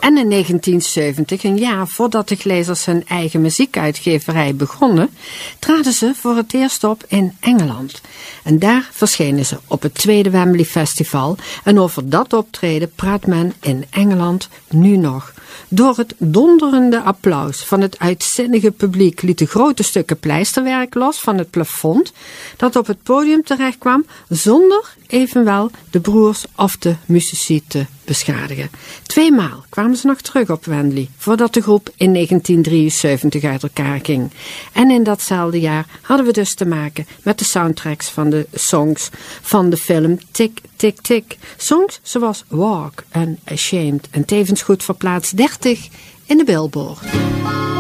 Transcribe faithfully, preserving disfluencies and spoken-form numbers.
En in negentien zeventig, een jaar voordat de Glazers hun eigen muziekuitgeverij begonnen, traden ze voor het eerst op in Engeland. En daar verschenen ze op het tweede Wembley Festival. En over dat optreden praat men in Engeland nu nog. Door het donderende applaus van het uitzinnige publiek lieten grote stukken pleisterwerk los van het plafond dat op het podium terechtkwam, zonder evenwel de broers of de muzici te beschadigen. Tweemaal kwamen ze nog terug op Wembley, voordat de groep in negentien drieënzeventig uit elkaar ging. En in datzelfde jaar hadden we dus te maken met de soundtracks van de songs van de film Tick, Tick, Tick. Songs zoals Walk en Ashamed en tevens goed verplaatst dertig in de Billboard.